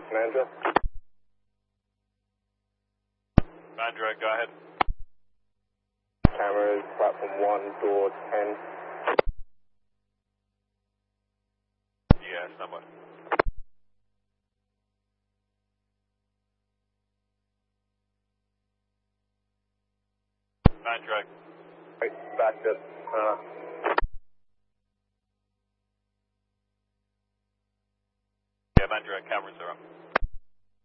Mandra. Mandra, go ahead. Cameras, platform 1, door 10. Yeah, standby. Mandra. Right, back to, Yeah, Mandra, cameras are up.